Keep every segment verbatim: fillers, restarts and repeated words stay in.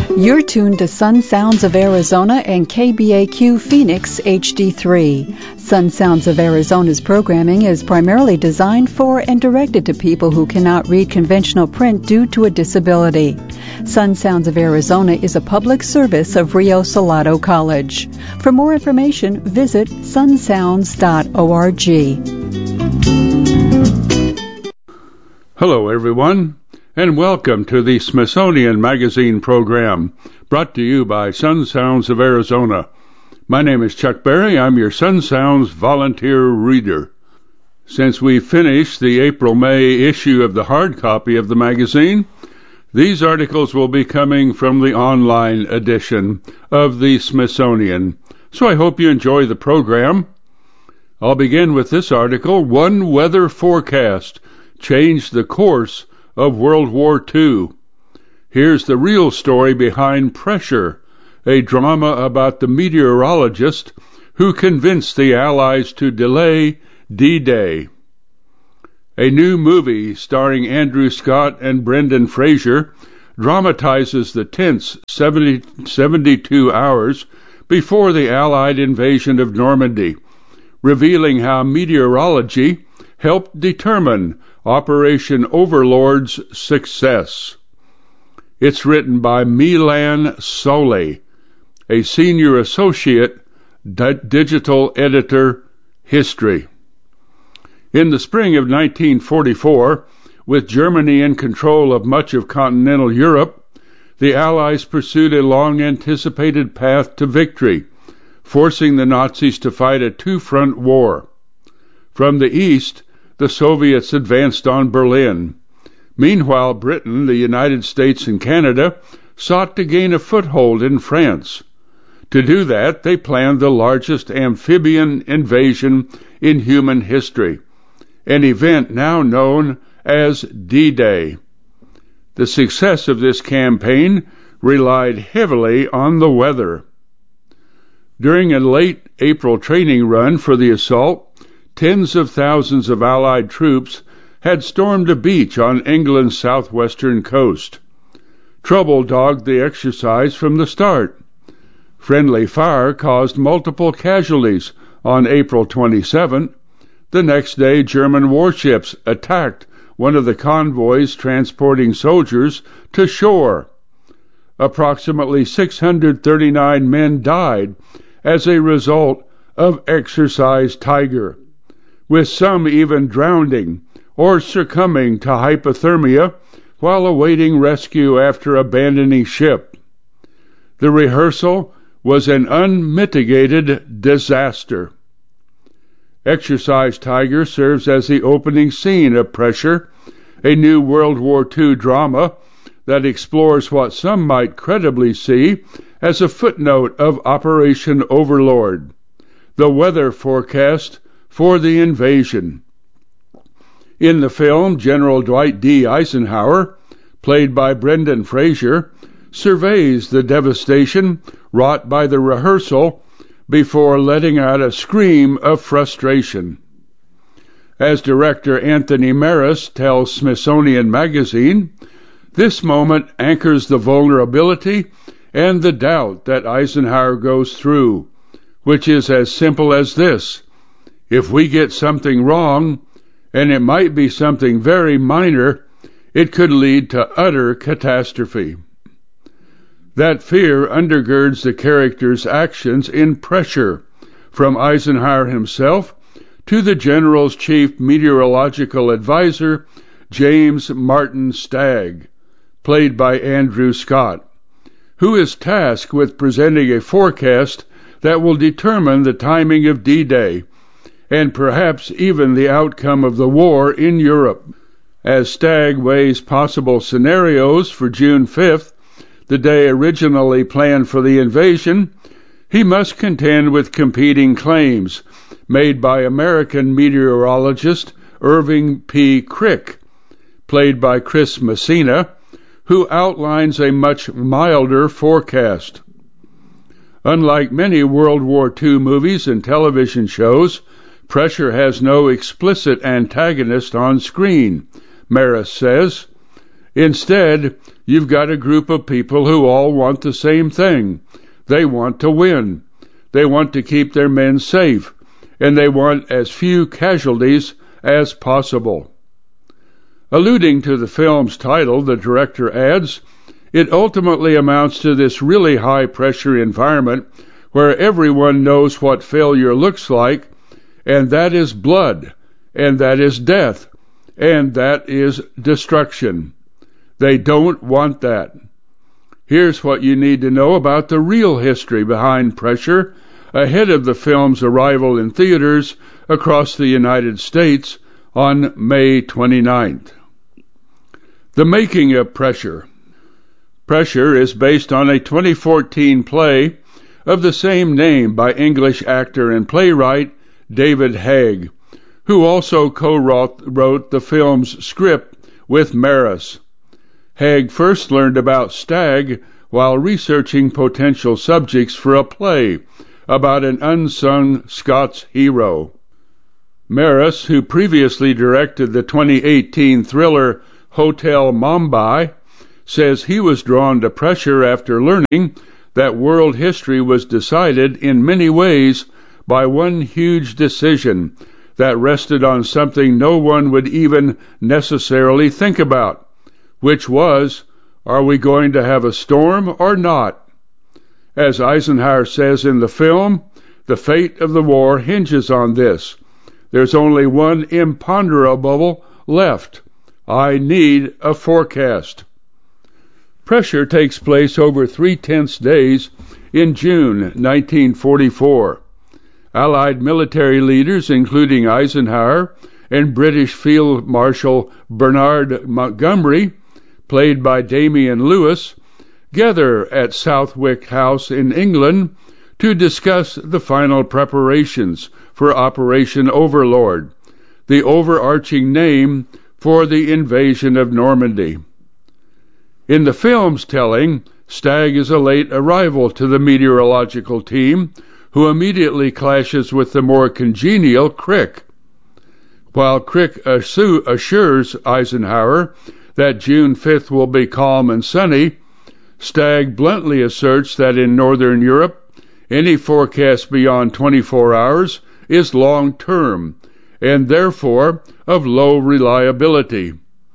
You're tuned to Sun Sounds of Arizona and K B A Q Phoenix H D three. Sun Sounds of Arizona's programming is primarily designed for and directed to people who cannot read conventional print due to a disability. Sun Sounds of Arizona is a public service of Rio Salado College. For more information, visit sun sounds dot org. Hello, everyone, and welcome to the Smithsonian Magazine program, brought to you by Sun Sounds of Arizona. My name is Chuck Berry. I'm your Sun Sounds volunteer reader. Since we finished the April-May issue of the hard copy of the magazine, these articles will be coming from the online edition of the Smithsonian, so I hope you enjoy the program. I'll begin with this article, One Weather Forecast Changed the Course of World War Two. Here's the real story behind Pressure, a drama about the meteorologist who convinced the Allies to delay D-Day. A new movie starring Andrew Scott and Brendan Fraser dramatizes the tense seventy, seventy-two hours before the Allied invasion of Normandy, revealing how meteorology helped determine Operation Overlord's success. It's written by Milan Solé, a senior associate di- digital editor, history. In the spring of nineteen forty-four, with Germany in control of much of continental Europe, the Allies pursued a long-anticipated path to victory, forcing the Nazis to fight a two-front war. From the east, the Soviets advanced on Berlin. Meanwhile, Britain, the United States, and Canada sought to gain a foothold in France. To do that, they planned the largest amphibian invasion in human history, an event now known as D-Day. The success of this campaign relied heavily on the weather. During a late April training run for the assault, tens of thousands of Allied troops had stormed a beach on England's southwestern coast. Trouble dogged the exercise from the start. Friendly fire caused multiple casualties on April twenty-seventh. The next day, German warships attacked one of the convoys transporting soldiers to shore. Approximately six hundred thirty-nine men died as a result of Exercise Tiger, with some even drowning or succumbing to hypothermia while awaiting rescue after abandoning ship. The rehearsal was an unmitigated disaster. Exercise Tiger serves as the opening scene of Pressure, a new World War Two drama that explores what some might credibly see as a footnote of Operation Overlord, the weather forecast for the invasion. In the film, General Dwight D. Eisenhower, played by Brendan Fraser, surveys the devastation wrought by the rehearsal before letting out a scream of frustration. As director Anthony Maris tells Smithsonian Magazine, this moment anchors the vulnerability and the doubt that Eisenhower goes through, which is as simple as this: if we get something wrong, and it might be something very minor, it could lead to utter catastrophe. That fear undergirds the character's actions in Pressure, from Eisenhower himself to the general's chief meteorological advisor, James Martin Stagg, played by Andrew Scott, who is tasked with presenting a forecast that will determine the timing of D-Day, and perhaps even the outcome of the war in Europe. As Stagg weighs possible scenarios for June fifth, the day originally planned for the invasion, he must contend with competing claims made by American meteorologist Irving P. Crick, played by Chris Messina, who outlines a much milder forecast. Unlike many World War Two movies and television shows, Pressure has no explicit antagonist on screen, Maris says. Instead, you've got a group of people who all want the same thing. They want to win. They want to keep their men safe, and they want as few casualties as possible. Alluding to the film's title, the director adds, it ultimately amounts to this really high-pressure environment where everyone knows what failure looks like, and that is blood, and that is death, and that is destruction. They don't want that. Here's what you need to know about the real history behind Pressure ahead of the film's arrival in theaters across the United States on May twenty-ninth. The making of Pressure. Pressure is based on a twenty fourteen play of the same name by English actor and playwright David Haig, who also co-wrote wrote the film's script with Maris. Haig first learned about Stag while researching potential subjects for a play about an unsung Scots hero. Maris, who previously directed the twenty eighteen thriller Hotel Mumbai, says he was drawn to Pressure after learning that world history was decided in many ways by one huge decision that rested on something no one would even necessarily think about, which was, are we going to have a storm or not? As Eisenhower says in the film, the fate of the war hinges on this. There's only one imponderable left. I need a forecast. Pressure takes place over three-tenths days in June nineteen forty-four. Allied military leaders, including Eisenhower and British Field Marshal Bernard Montgomery, played by Damian Lewis, gather at Southwick House in England to discuss the final preparations for Operation Overlord, the overarching name for the invasion of Normandy. In the film's telling, Stag is a late arrival to the meteorological team, who immediately clashes with the more congenial Crick. While Crick assures Eisenhower that June fifth will be calm and sunny, Stag bluntly asserts that in Northern Europe, any forecast beyond twenty-four hours is long-term, and therefore of low reliability.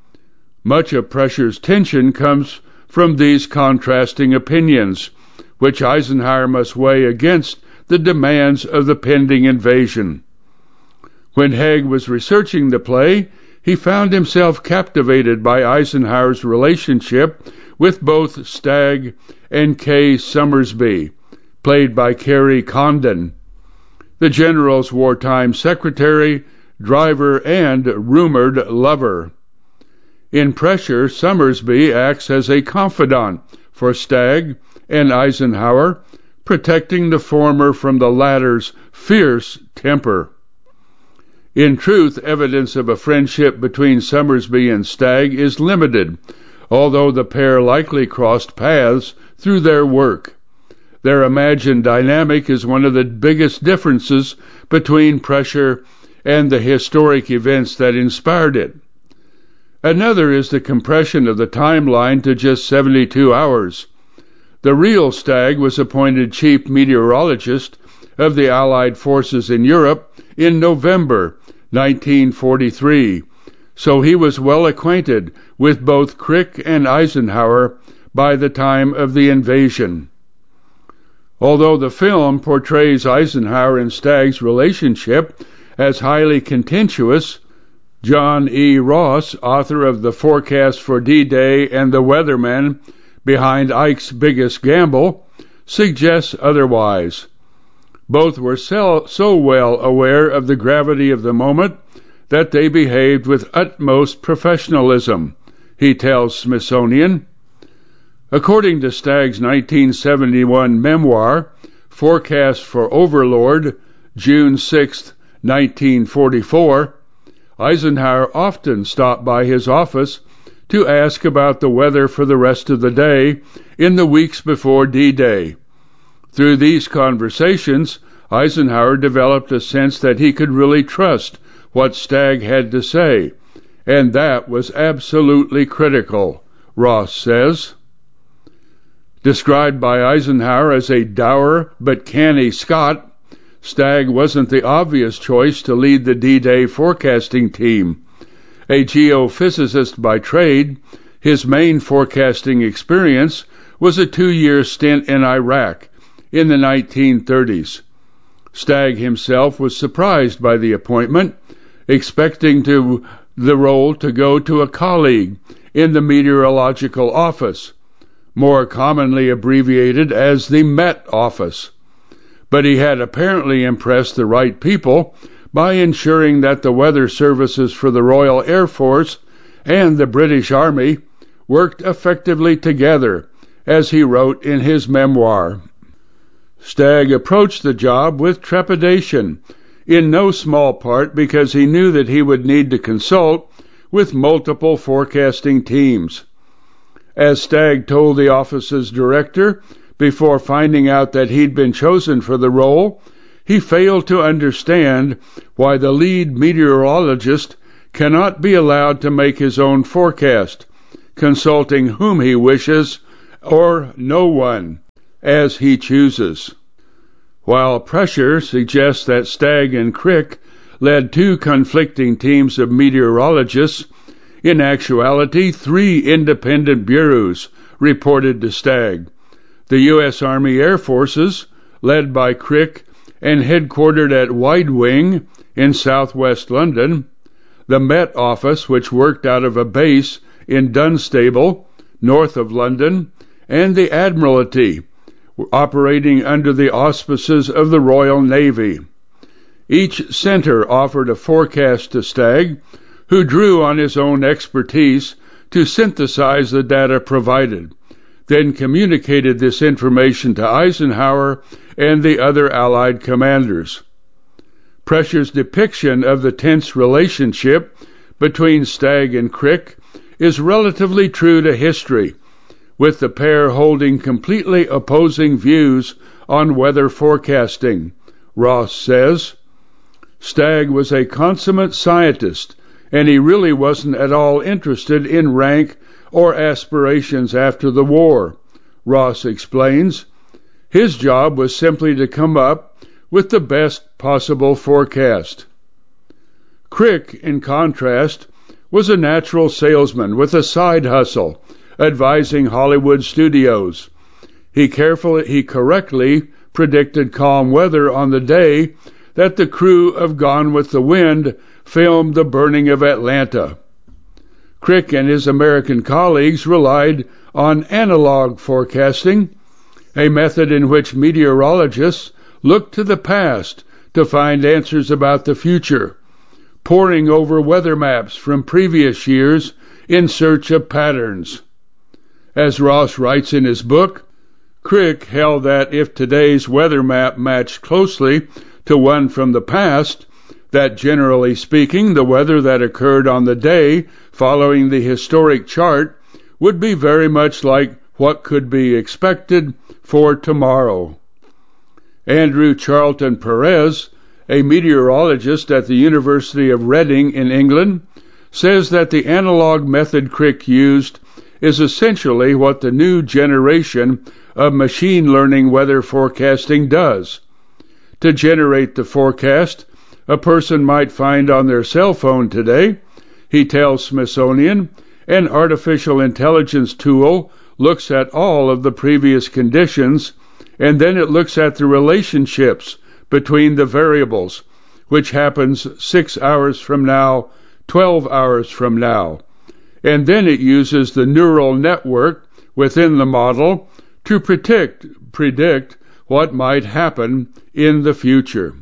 Much of Pressure's tension comes from these contrasting opinions, which Eisenhower must weigh against the demands of the pending invasion. When Haig was researching the play, he found himself captivated by Eisenhower's relationship with both Stag and Kay Summersby, played by Kerry Condon, the general's wartime secretary, driver, and rumored lover. In Pressure, Summersby acts as a confidant for Stag and Eisenhower, protecting the former from the latter's fierce temper. In truth, evidence of a friendship between Summersby and Stag is limited, although the pair likely crossed paths through their work. Their imagined dynamic is one of the biggest differences between Pressure and the historic events that inspired it. Another is the compression of the timeline to just seventy-two hours. The real Stag was appointed chief meteorologist of the Allied forces in Europe in November nineteen forty-three, so he was well acquainted with both Crick and Eisenhower by the time of the invasion. Although the film portrays Eisenhower and Stag's relationship as highly contentious, John E. Ross, author of The Forecast for D-Day and The Weatherman Behind Ike's Biggest Gamble, suggests otherwise. Both were so, so well aware of the gravity of the moment that they behaved with utmost professionalism, he tells Smithsonian. According to Stag's nineteen seventy-one memoir, Forecast for Overlord, June sixth, nineteen forty-four, Eisenhower often stopped by his office to ask about the weather for the rest of the day in the weeks before D-Day. Through these conversations, Eisenhower developed a sense that he could really trust what Stag had to say, and that was absolutely critical, Ross says. Described by Eisenhower as a dour but canny Scot, Stagg wasn't the obvious choice to lead the D-Day forecasting team. A geophysicist by trade, his main forecasting experience was a two-year stint in Iraq in the nineteen thirties. Stagg himself was surprised by the appointment, expecting to, the role to go to a colleague in the meteorological office, more commonly abbreviated as the Met Office. But he had apparently impressed the right people by ensuring that the weather services for the Royal Air Force and the British Army worked effectively together, as he wrote in his memoir. Stagg approached the job with trepidation, in no small part because he knew that he would need to consult with multiple forecasting teams. As Stagg told the office's director before finding out that he'd been chosen for the role, he failed to understand why the lead meteorologist cannot be allowed to make his own forecast, consulting whom he wishes or no one, as he chooses. While pressure suggests that Stagg and Crick led two conflicting teams of meteorologists, in actuality three independent bureaus reported to Stagg: the U S Army Air Forces, led by Crick and headquartered at Wide Wing in southwest London; the Met Office, which worked out of a base in Dunstable, north of London; and the Admiralty, operating under the auspices of the Royal Navy. Each center offered a forecast to Stagg, who drew on his own expertise to synthesize the data provided, then communicated this information to Eisenhower and the other Allied commanders. Pressure's depiction of the tense relationship between Stagg and Crick is relatively true to history, with the pair holding completely opposing views on weather forecasting. Ross says, Stagg was a consummate scientist, and he really wasn't at all interested in rank or aspirations after the war. Ross explains, his job was simply to come up with the best possible forecast. Crick, in contrast, was a natural salesman with a side hustle, advising Hollywood studios. He carefully, he correctly predicted calm weather on the day that the crew of Gone with the Wind filmed the burning of Atlanta. Crick and his American colleagues relied on analog forecasting, a method in which meteorologists looked to the past to find answers about the future, poring over weather maps from previous years in search of patterns. As Ross writes in his book, Crick held that if today's weather map matched closely to one from the past, that generally speaking the weather that occurred on the day following the historic chart would be very much like what could be expected for tomorrow. Andrew Charlton Perez, a meteorologist at the University of Reading in England, says that the analog method Crick used is essentially what the new generation of machine learning weather forecasting does. To generate the forecast a person might find on their cell phone today, he tells Smithsonian, an artificial intelligence tool looks at all of the previous conditions, and then it looks at the relationships between the variables, which happens six hours from now, twelve hours from now. And then it uses the neural network within the model to predict, predict what might happen in the future.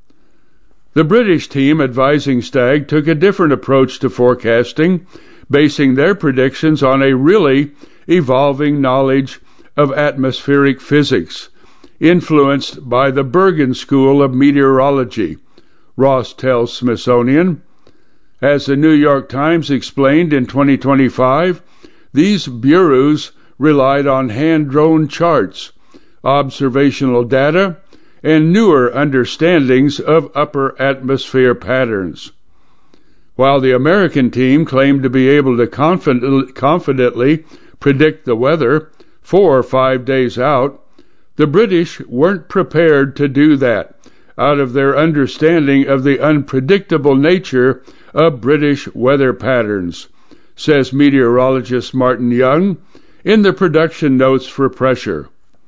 The British team advising Stagg took a different approach to forecasting, basing their predictions on a really evolving knowledge of atmospheric physics, influenced by the Bergen School of Meteorology, Ross tells Smithsonian. As the New York Times explained in twenty twenty-five, these bureaus relied on hand-drawn charts, observational data, and newer understandings of upper atmosphere patterns. While the American team claimed to be able to confident, confidently predict the weather four or five days out, the British weren't prepared to do that out of their understanding of the unpredictable nature of British weather patterns, says meteorologist Martin Young in the production notes for Pressure.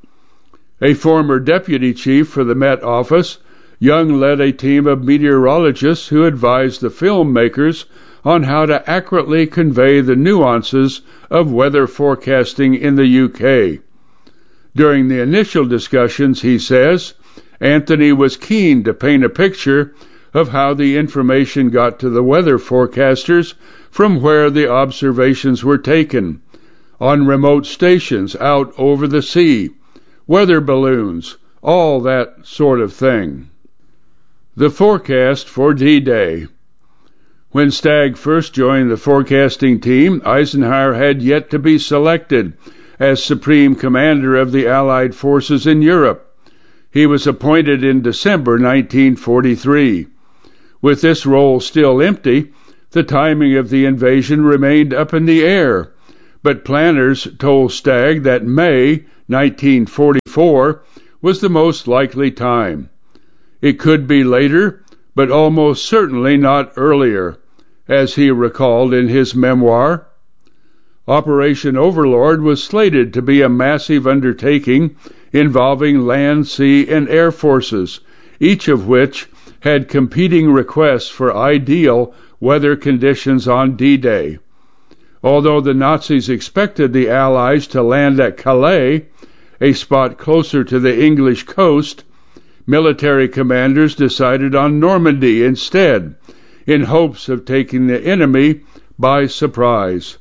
A former deputy chief for the Met Office, Young led a team of meteorologists who advised the filmmakers on how to accurately convey the nuances of weather forecasting in the U K. During the initial discussions, he says, Anthony was keen to paint a picture of how the information got to the weather forecasters from where the observations were taken, on remote stations out over the sea, weather balloons, all that sort of thing. The forecast for D-Day. When Stagg first joined the forecasting team, Eisenhower had yet to be selected as Supreme Commander of the Allied forces in Europe. He was appointed in December nineteen forty-three. With this role still empty, the timing of the invasion remained up in the air, but planners told Stagg that May nineteen forty-four was the most likely time. It could be later, but almost certainly not earlier, as he recalled in his memoir. Operation Overlord was slated to be a massive undertaking involving land, sea, and air forces, each of which had competing requests for ideal weather conditions on D-Day. Although the Nazis expected the Allies to land at Calais, a spot closer to the English coast, military commanders decided on Normandy instead, in hopes of taking the enemy by surprise.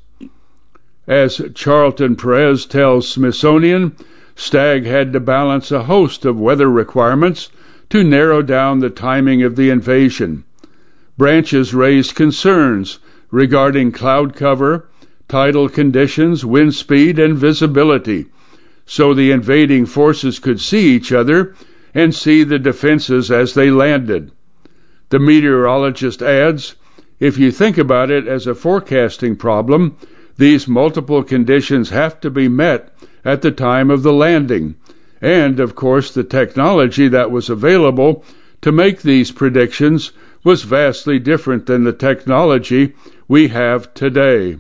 As Charlton Perez tells Smithsonian, Stagg had to balance a host of weather requirements to narrow down the timing of the invasion. Branches raised concerns regarding cloud cover, tidal conditions, wind speed, and visibility, so the invading forces could see each other and see the defenses as they landed. The meteorologist adds, if you think about it as a forecasting problem, these multiple conditions have to be met at the time of the landing, and, of course, the technology that was available to make these predictions was vastly different than the technology we have today.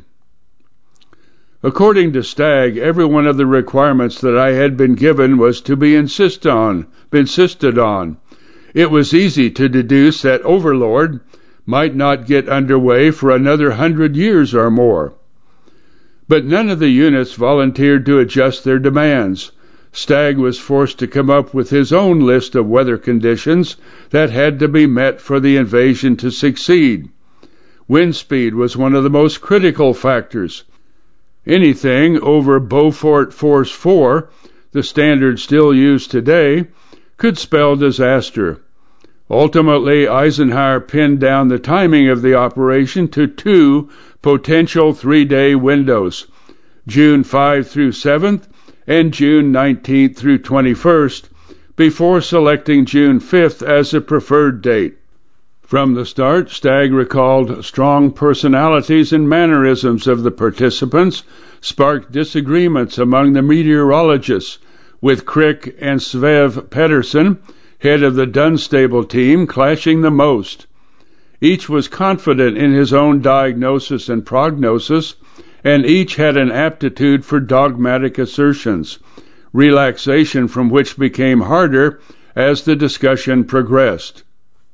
According to Stagg, every one of the requirements that I had been given was to be insist on, insisted on. It was easy to deduce that Overlord might not get underway for another hundred years or more. But none of the units volunteered to adjust their demands. Stagg was forced to come up with his own list of weather conditions that had to be met for the invasion to succeed. Wind speed was one of the most critical factors. Anything over Beaufort Force four, the standard still used today, could spell disaster. Ultimately, Eisenhower pinned down the timing of the operation to two potential three-day windows, June fifth through seventh and June nineteenth through twenty-first, before selecting June fifth as a preferred date. From the start, Stagg recalled strong personalities and mannerisms of the participants sparked disagreements among the meteorologists, with Crick and Svev Pedersen, head of the Dunstable team, clashing the most. Each was confident in his own diagnosis and prognosis, and each had an aptitude for dogmatic assertions, relaxation from which became harder as the discussion progressed.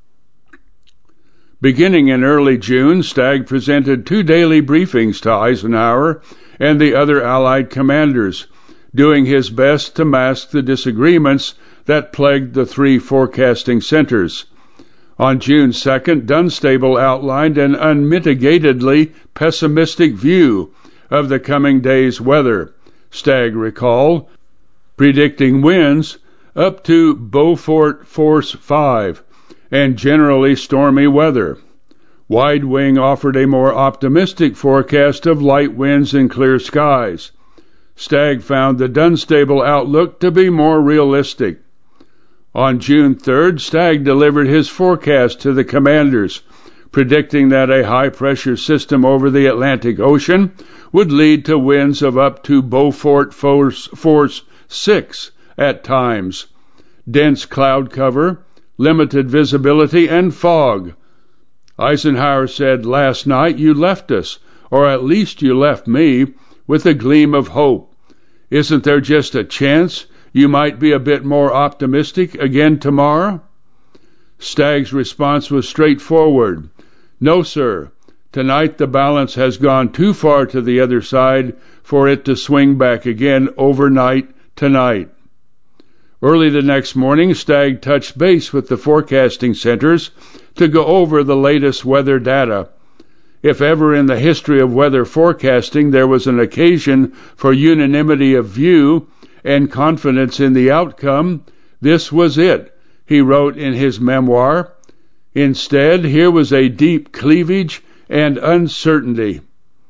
Beginning in early June, Stagg presented two daily briefings to Eisenhower and the other Allied commanders, doing his best to mask the disagreements that plagued the three forecasting centers. On June second, Dunstable outlined an unmitigatedly pessimistic view of the coming day's weather, Stagg recalled, predicting winds up to Beaufort Force five and generally stormy weather. Wide Wing offered a more optimistic forecast of light winds and clear skies. Stagg found the Dunstable outlook to be more realistic. On June third, Stagg delivered his forecast to the commanders, predicting that a high-pressure system over the Atlantic Ocean would lead to winds of up to Beaufort Force, Force six at times, dense cloud cover, limited visibility, and fog. Eisenhower said, "Last night you left us, or at least you left me, with a gleam of hope. Isn't there just a chance you might be a bit more optimistic again tomorrow?" Stagg's response was straightforward. "No, sir. Tonight the balance has gone too far to the other side for it to swing back again overnight tonight." Early the next morning, Stagg touched base with the forecasting centers to go over the latest weather data. If ever in the history of weather forecasting there was an occasion for unanimity of view and confidence in the outcome, this was it, he wrote in his memoir. Instead, here was a deep cleavage and uncertainty.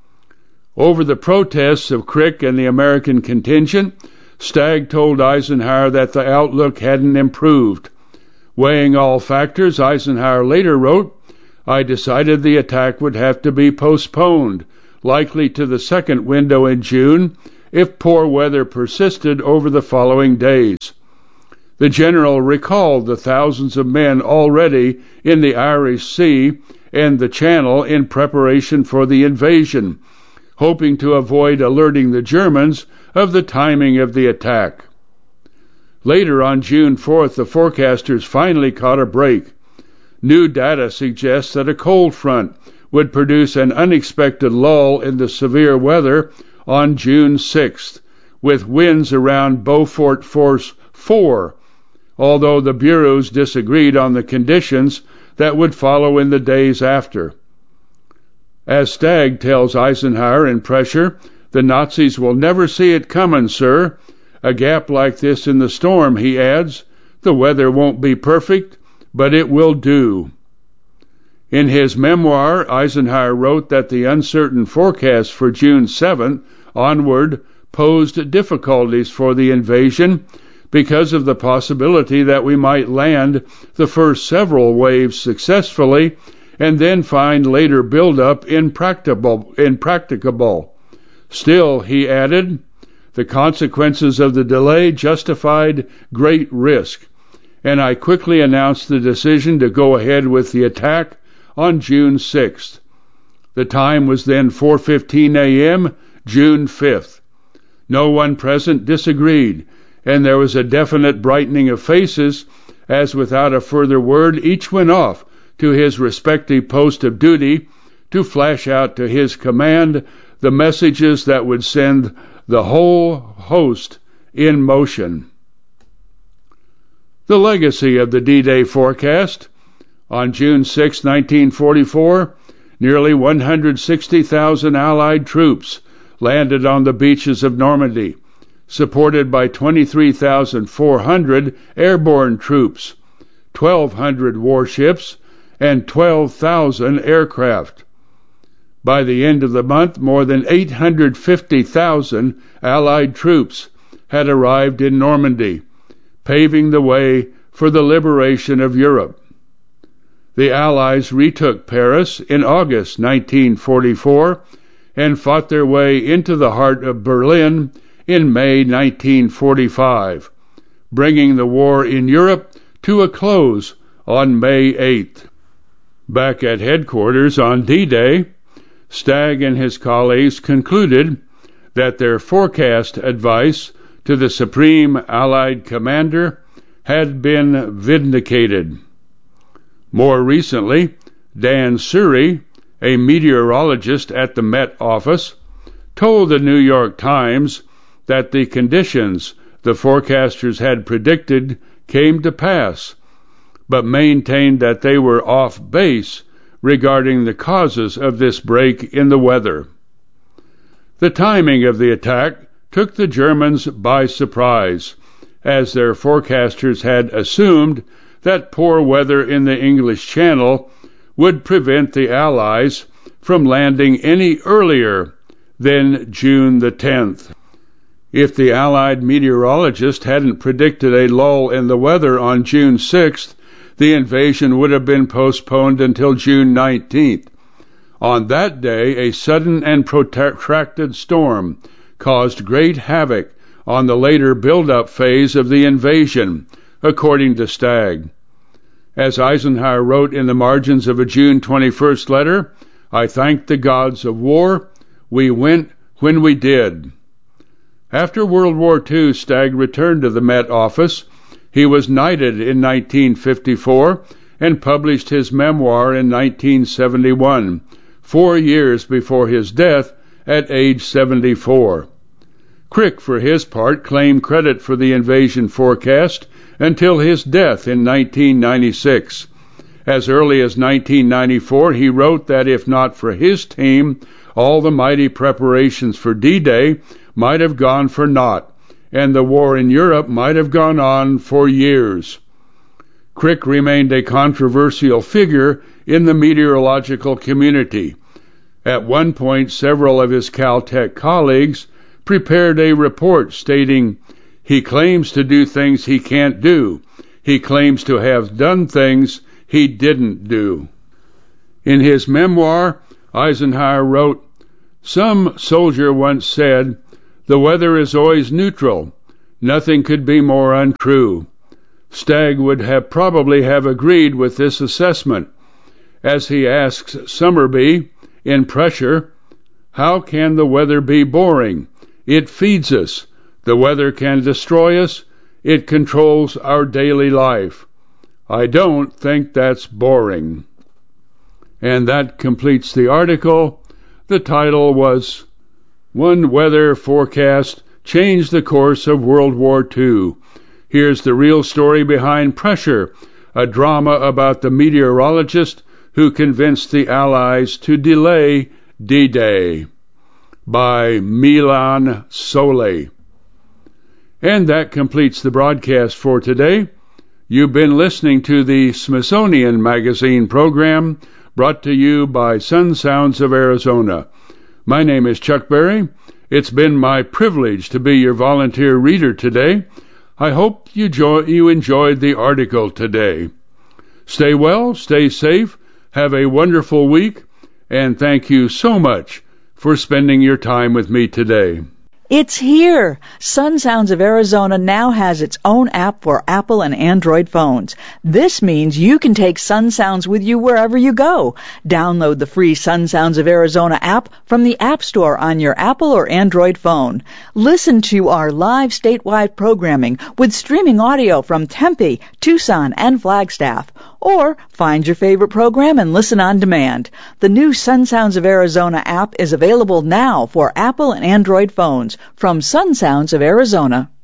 Over the protests of Crick and the American contingent, Stagg told Eisenhower that the outlook hadn't improved. Weighing all factors, Eisenhower later wrote, "I decided the attack would have to be postponed, likely to the second window in June, if poor weather persisted over the following days." The general recalled the thousands of men already in the Irish Sea and the Channel in preparation for the invasion, hoping to avoid alerting the Germans of the timing of the attack. Later on June fourth, the forecasters finally caught a break. New data suggests that a cold front would produce an unexpected lull in the severe weather on June sixth, with winds around Beaufort Force four, although the bureaus disagreed on the conditions that would follow in the days after. As Stagg tells Eisenhower in Pressure, "The Nazis will never see it coming, sir. A gap like this in the storm," he adds, "the weather won't be perfect, but it will do." In his memoir, Eisenhower wrote that the uncertain forecast for June seventh onward posed difficulties for the invasion because of the possibility that we might land the first several waves successfully and then find later buildup impracticable. impracticable. Still, he added, the consequences of the delay justified great risk, and I quickly announced the decision to go ahead with the attack on June sixth. The time was then four fifteen a.m., June fifth. No one present disagreed, and there was a definite brightening of faces as without a further word each went off to his respective post of duty to flash out to his command the messages that would send the whole host in motion. The legacy of the D-Day forecast. On June sixth, nineteen forty-four, nearly one hundred sixty thousand Allied troops landed on the beaches of Normandy, supported by twenty-three thousand four hundred airborne troops, twelve hundred warships, and twelve thousand aircraft. By the end of the month, more than eight hundred fifty thousand Allied troops had arrived in Normandy, paving the way for the liberation of Europe. The Allies retook Paris in August nineteen forty-four and fought their way into the heart of Berlin in May nineteen forty-five, bringing the war in Europe to a close on May eighth. Back at headquarters on D-Day, Stagg and his colleagues concluded that their forecast advice to the Supreme Allied Commander had been vindicated. More recently, Dan Surrey, a meteorologist at the Met Office, told the New York Times that the conditions the forecasters had predicted came to pass, but maintained that they were off base regarding the causes of this break in the weather. The timing of the attack took the Germans by surprise, as their forecasters had assumed that poor weather in the English Channel would prevent the Allies from landing any earlier than June the tenth. If the Allied meteorologist hadn't predicted a lull in the weather on June sixth, the invasion would have been postponed until June nineteenth. On that day, a sudden and protracted storm caused great havoc on the later build-up phase of the invasion, according to Stagg. As Eisenhower wrote in the margins of a June twenty-first letter, "I thank the gods of war. We went when we did." After World War Two, Stagg returned to the Met Office. He was knighted in nineteen fifty-four and published his memoir in nineteen seventy-one, four years before his death at age seventy-four. Crick, for his part, claimed credit for the invasion forecast until his death in nineteen ninety-six. As early as nineteen ninety-four, he wrote that if not for his team, all the mighty preparations for D-Day might have gone for naught, and the war in Europe might have gone on for years. Crick remained a controversial figure in the meteorological community. At one point, several of his Caltech colleagues prepared a report stating, "He claims to do things he can't do. He claims to have done things he didn't do." In his memoir, Eisenhower wrote, "Some soldier once said, 'The weather is always neutral.' Nothing could be more untrue." Stagg would have probably have agreed with this assessment. As he asks Summerby in Pressure, "How can the weather be boring? It feeds us. The weather can destroy us. It controls our daily life. I don't think that's boring." And that completes the article. The title was "One Weather Forecast Changed the Course of World War Two. Here's the real story behind Pressure, a drama about the meteorologist who convinced the Allies to delay D-Day," by Milan Solé. And that completes the broadcast for today. You've been listening to the Smithsonian Magazine program, brought to you by Sun Sounds of Arizona. My name is Chuck Berry. It's been my privilege to be your volunteer reader today. I hope you, jo- you enjoyed the article today. Stay well, stay safe, have a wonderful week, and thank you so much for spending your time with me today. It's here! Sun Sounds of Arizona now has its own app for Apple and Android phones. This means you can take Sun Sounds with you wherever you go. Download the free Sun Sounds of Arizona app from the App Store on your Apple or Android phone. Listen to our live statewide programming with streaming audio from Tempe, Tucson, and Flagstaff. Or find your favorite program and listen on demand. The new Sun Sounds of Arizona app is available now for Apple and Android phones from Sun Sounds of Arizona.